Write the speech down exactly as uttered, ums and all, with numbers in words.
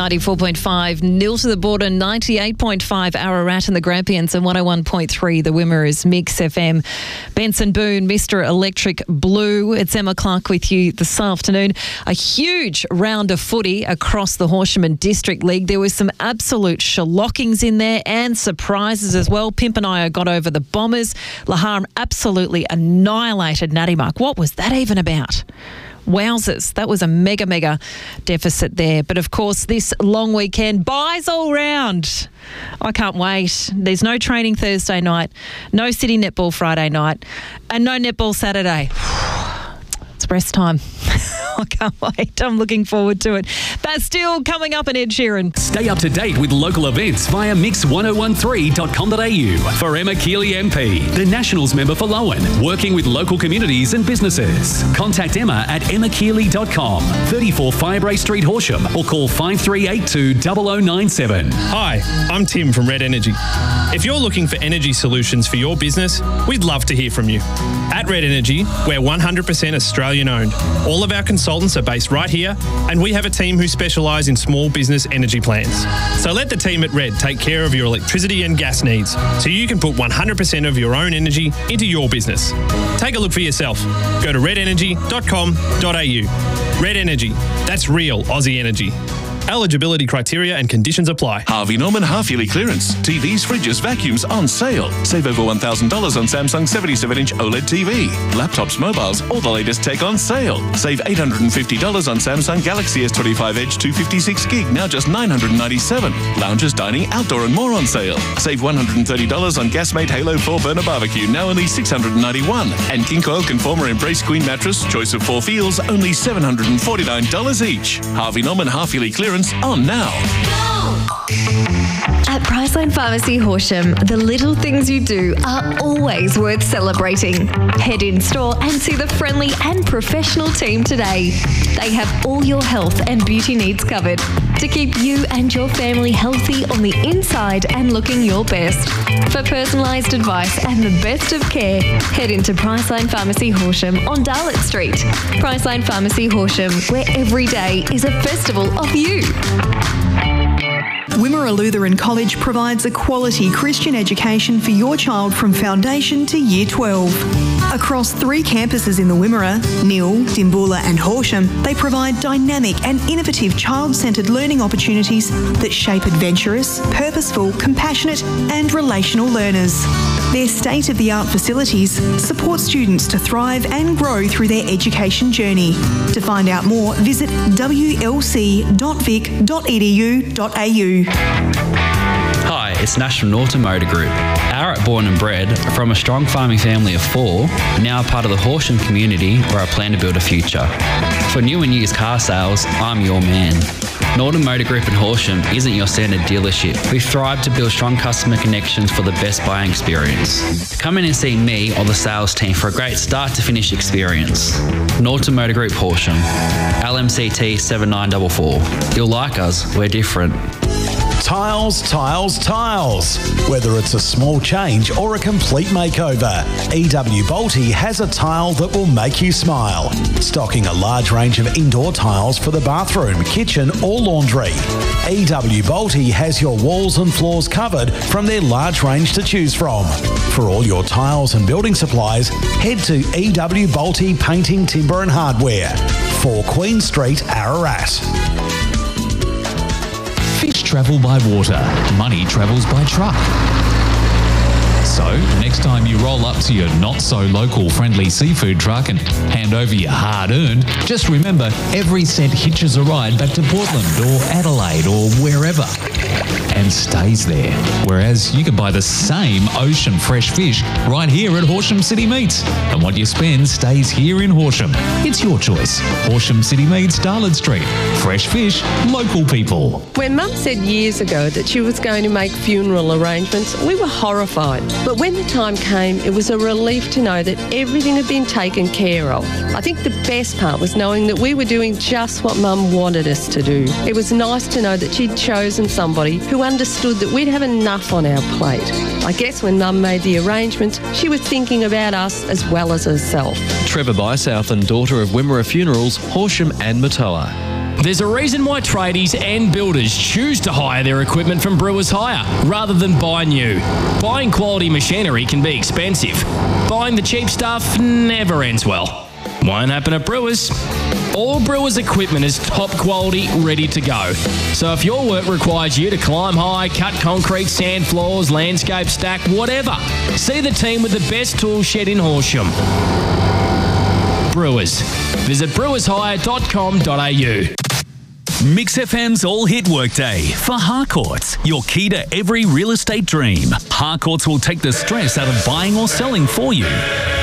ninety-four point five, nil to the border, ninety-eight point five Ararat and the Grampians, and one oh one point three the Wimmera's Mix F M. Benson Boone, Mister Electric Blue. It's Emma Clark with you this afternoon. A huge round of footy across the Horsham and District League. There was some absolute shellokings in there and surprises as well. Pimpernaya got over the Bombers. Lahar absolutely annihilated Natimark. What was that even about? Wowzers, that was a mega, mega deficit there. But of course, this long weekend, buys all round. I can't wait. There's no training Thursday night, no city netball Friday night, and no netball Saturday. It's rest time. I can't wait. I'm looking forward to it. Bastille coming up in Ed Sheeran. Stay up to date with local events via mix ten thirteen dot com dot a u. For Emma Keeley M P, the Nationals member for Lowen, working with local communities and businesses. Contact Emma at emma keeley dot com, thirty-four Firebrae Street, Horsham, or call five three eight two zero zero nine seven. Hi, I'm Tim from Red Energy. If you're looking for energy solutions for your business, we'd love to hear from you. At Red Energy, we're one hundred percent Australian owned. All of our consultants are based right here, and we have a team who specialise in small business energy plans. So let the team at Red take care of your electricity and gas needs, so you can put one hundred percent of your own energy into your business. Take a look for yourself. Go to red energy dot com dot a u. Red Energy, that's real Aussie energy. Eligibility criteria and conditions apply. Harvey Norman half-yearly clearance. T Vs, fridges, vacuums on sale. Save over one thousand dollars on Samsung seventy-seven inch OLED T V. Laptops, mobiles, all the latest tech on sale. Save eight hundred fifty dollars on Samsung Galaxy S twenty-five Edge two fifty-six gig, now just nine hundred ninety-seven dollars. Lounges, dining, outdoor and more on sale. Save one hundred thirty dollars on Gasmate Halo four burner barbecue, now only six hundred ninety-one dollars. And King Coil Conformer Embrace Queen mattress, choice of four feels, only seven hundred forty-nine dollars each. Harvey Norman half-yearly clearance on now. At Priceline Pharmacy Horsham, the little things you do are always worth celebrating. Head in store and see the friendly and professional team today. They have all your health and beauty needs covered to keep you and your family healthy on the inside and looking your best. For personalised advice and the best of care, head into Priceline Pharmacy Horsham on Darlett Street. Priceline Pharmacy Horsham, where every day is a festival of you. Wimmera Lutheran College provides a quality Christian education for your child from foundation to year twelve. Across three campuses in the Wimmera, Neil, Dimboola and Horsham, they provide dynamic and innovative child-centred learning opportunities that shape adventurous, purposeful, compassionate and relational learners. Their state-of-the-art facilities support students to thrive and grow through their education journey. To find out more, visit w l c dot vic dot e d u dot a u. Hi, it's Nash from Norton Motor Group. Arat born and bred from a strong farming family of four, now part of the Horsham community where I plan to build a future. For new and used car sales, I'm your man. Norton Motor Group in Horsham isn't your standard dealership. We thrive to build strong customer connections for the best buying experience. Come in and see me or the sales team for a great start to finish experience. Norton Motor Group Horsham, L M C T seven nine four four. You'll like us, we're different. Tiles, tiles, tiles. Whether it's a small change or a complete makeover, E W Bolte has a tile that will make you smile. Stocking a large range of indoor tiles for the bathroom, kitchen or laundry. E W Bolte has your walls and floors covered from their large range to choose from. For all your tiles and building supplies, head to E W Bolte Painting, Timber and Hardware, four Queen Street, Ararat. Fish travel by water, money travels by truck. So, next time you roll up to your not-so-local friendly seafood truck and hand over your hard-earned, just remember every cent hitches a ride back to Portland or Adelaide or wherever and stays there. Whereas you can buy the same ocean fresh fish right here at Horsham City Meats. And what you spend stays here in Horsham. It's your choice. Horsham City Meats, Darlett Street. Fresh fish, local people. When Mum said years ago that she was going to make funeral arrangements, we were horrified. But when the time came, it was a relief to know that everything had been taken care of. I think the best part was knowing that we were doing just what Mum wanted us to do. It was nice to know that she'd chosen somebody who understood that we'd have enough on our plate. I guess when Mum made the arrangements, she was thinking about us as well as herself. Trevor Bysouth and daughter of Wimmera Funerals, Horsham and Matoa. There's a reason why tradies and builders choose to hire their equipment from Brewers Hire rather than buy new. Buying quality machinery can be expensive. Buying the cheap stuff never ends well. Won't happen at Brewers. All Brewers equipment is top quality, ready to go. So if your work requires you to climb high, cut concrete, sand floors, landscape stack, whatever, see the team with the best tool shed in Horsham. Brewers. Visit brewers hire dot com dot a u. Mix F M's All Hit Workday for Harcourts, your key to every real estate dream. Harcourts will take the stress out of buying or selling for you.